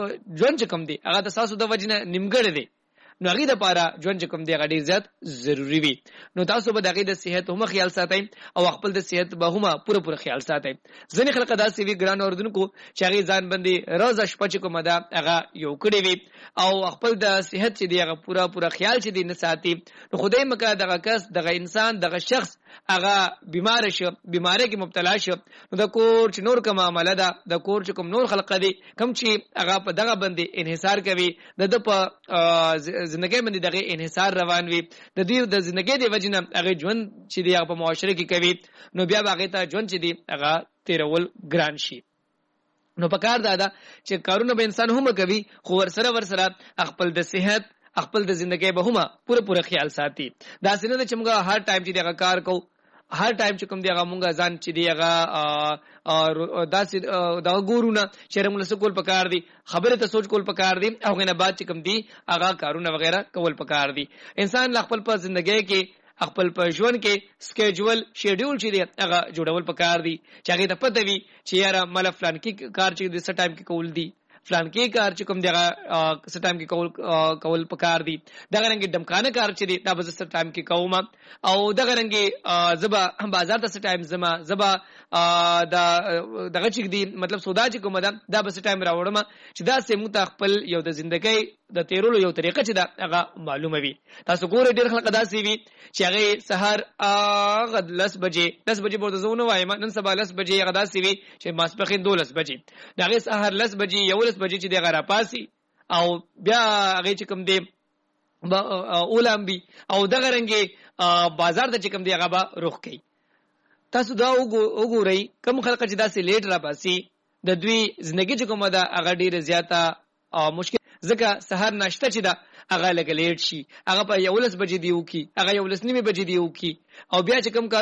ژوند چې کوم دی هغه د تاسو د وجنه نیمګړی دی نو هغه د پاره ژوند کوم دی هغه ډیر زیات ضروری وي نو تاسو به دغه د صحت هم خیال ساتئ او خپل د صحت به هم پوره خیال ساتئ ځنې خلک داسې وی ګران اوردونکو چې هغه ځان باندې روزه شپه چې کومه ده هغه یو کړی وي او خپل د صحت چې دی هغه پوره خیال چې دی نه ساتي نو خدای مکه دغه کس دغه انسان دغه شخص هغه بیمار شي بیماری کې مبتلا شي نو د کور چې نور کوم عمله ده د کور چې کوم نور خلق دي کوم چې هغه په دغه باندې انحصار کوي د په زندګۍ باندې دغه انحصار روان وي د دې د زندګۍ د وجنه هغه ژوند چې دی په معاشره کې کوي نو بیا هغه ته ژوند چې دی هغه تیرول ګران شي نو پکار دا چې کارونه به انسان هم کوي خو ورسره خپل د صحت خپل د زندګۍ به هم پوره خیال ساتي دا څنګه چې موږ هر ټایم چې دغه کار کوو هر ټایم چې کوم دی هغه مونږه ځان چې دی هغه داسې دا ګورونه چې موږ له کول پکار دي خبره ته سوچ کول پکار دي او غنه بعد چې کوم دی هغه کارونه وغیرہ کول پکار دي انسان خپل په ژوندۍ کې خپل په ژوند کې سکیجول شیډول چې دی هغه جوړول پکار دي چې هغه ته پته وي چې یاره مل فلان کې کار چې د څه ټایم کې کول دي فلان کې کار چې کوم دغه څه ټایم کې کول پکار دي دغه رنګ دمکانه کار چې دی دا به څه ټایم کې کوم او دغه رنګ زبا بازار ته څه ټایم زبا دغه چې دی مطلب سودا چې کوم دا به څه ټایم راوړم چې دا سه متخپل یو د ژوندۍ د تیرولو یو طریقه چې دا هغه معلومه وي تاسو ګوره ډیر خلک داسې وي چې هغه سحر هغه 10 بجې ورته زونه وایم نن سبا 10 بجې هغه داسې وي چې ماسپخین 12 بجې دا هغه سحر 10 بجې 11 بجې چې دغه راپاسي او بیا هغه چې کوم دی اولامبي او دغه رنګي بازار ته چې کوم دی هغه به رخ کوي تاسو دا وګورئ کوم خلک چې داسې لیټ راپاسي د دوی ژوندۍ چې کومه ده هغه ډیره زیاته مشکل ځکه سحر ناشته چې دا هغه لګ لیټ شي هغه په 11 بجې دیو کی هغه 11 بجې دیو کی او بیا چې کوم کار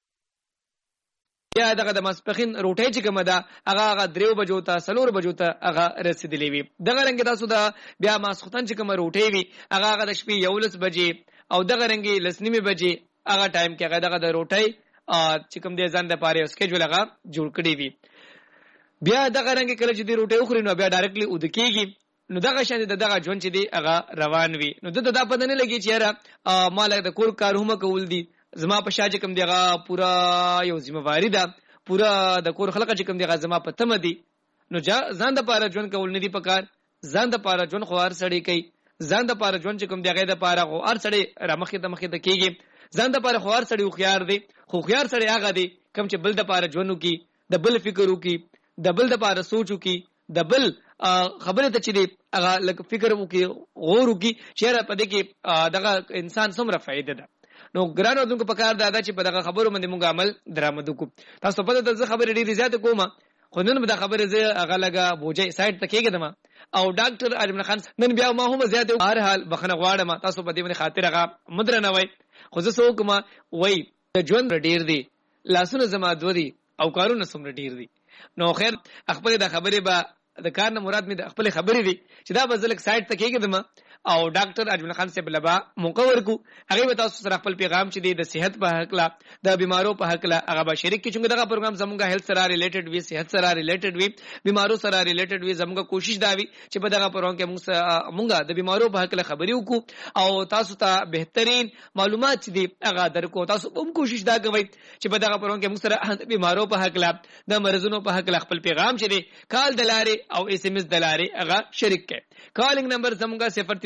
یا دغه د ماسپخین روټي چې کومه ده هغه 3 بجو ته 4 بجو ته هغه رسیدلې وي دغه رنګ تاسو دا بیا ماسختن چې کومه روټي وي هغه د شپې 11 بجې او دغه رنګ 11 بجې هغه ټایم کې هغه دغه د روټي چې کوم دې ځان د پاره سکیجول هغه جوړ کړی وي بیا دغه رنګ کله چې دی روټي خوري نو بیا ډایرکټلی ودکیږي نو دغه شان دغه ژوند چې دی هغه روان وي نو د دا پدنه لګي چې یاره مال د کور کار هم کول دي زما په شاجه کوم دیغه پورا یو ذمہواری ده پورا د کور خلک چې کوم دیغه زما په تم دي نو ځان د پاره ژوند کول نه دي پکار ځان د پاره ژوند خوار سړی کوي ځان د پاره ژوند چې کوم دیغه د پاره خوار سړی رمخه د مخه د کیږي ځان د پاره خوار سړی خوار دی خو خوار سړی هغه دی کوم چې بل د پاره ژوند وکي د بل فکر وکي د بل د پاره سوچ وکي د بل خبره ته چې دی هغه لکه فکر وکي غور وکي چې په دې کې دغه انسان څومره فائدہ ده نو ګران اوردونکو په کار دا چې په دغه خبرو باندې موږ عمل درآمد وکړو تاسو په دې خبرې ډېری زیات کومه خو نن به دا خبره زه هغه لګه بوجي سایت ته کېږم او ډاکټر اجمل خان نن بیا ما هم زیات هر حال بخنه غواړم تاسو په دې باندې خاطر هغه مدر نه وای خو زه سو کوم وای د ژوند ډېر دی لاسونه زما دو دي او کارونه سم ډېر دي نو خیر خپل د خبرې به د کار نه مراد مې د خپل خبرې دي چې دا به زلک سایت ته کېږم او ډاکټر اجمل خان صاحب لبا مقور کو هغه به تاسو سره خپل پیغام چې د صحت په حق لا د بیمارو په حق لا هغه به شریک کیږي دغه پروګرام زموږه هیلث سره ریلیټډ وي صحت سره ریلیټډ وي بیمارو سره ریلیټډ وي زموږه کوشش دا وي چې په دغه پروګرام کې موږ د بیمارو په حق لا خبرې وکړو او تاسو ته بهترین معلومات دي هغه درکو تاسو هم کوشش دا کوئ چې په دغه پروګرام کې موږ سره بیمارو په حق لا د مرزونو په حق لا خپل پیغام چې دي کال دلاره او اس ام اس دلاره هغه شریک کړئ کالینګ نمبر زموږه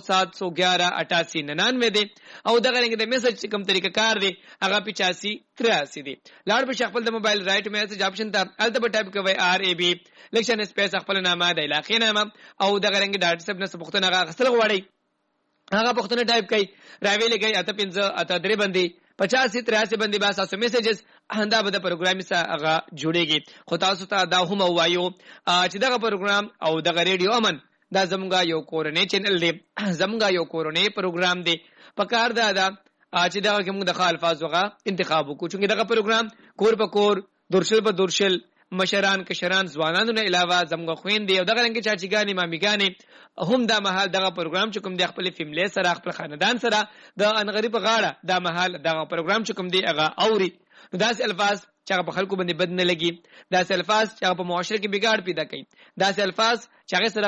0309788899 دی او دغه رنګ د میسج کوم طریقه کار دی هغه 8583 دی لاړ په خپل د موبایل رائټ میسج آپشن ته الته ټایپ کوي RAB لکشن سپیس خپل نامه د علاقې نامه او دغه رنګ ډاټا سب نه سبختنه هغه غسل غواړي هغه پختنه ټایپ کوي راوي لګي اته 5 اته 3 باندې 8583 باندې با تاسو میسجز هنده به د پروګرام سره هغه جوړيږي خو تاسو ته دا هم وایو چې دغه پروګرام او دغه ریډیو امن دا زمونږه یو کورنۍ چینل دی زمونږه یو کورنۍ پروګرام دی پکار دا چې دا کوم د الفاظ وغه انتخاب وکړو چې دغه پروګرام کور په کور درشل په درشل مشران کشران ځوانانو نه علاوه زمونږه خويند دی او دغه رنګ چاچیګانی مامیګانی هم دا محل دغه پروګرام چې کوم د خپل فیملی سره خپل خاندان سره د انغریب غاړه دا محل دغه پروګرام چې کوم دی هغه اوري داس الفاظ چې هغه په خلکو باندې بد نه لګي داس الفاظ چې هغه په معاشره کې بګاړ پیدا کوي داس الفاظ چې هغه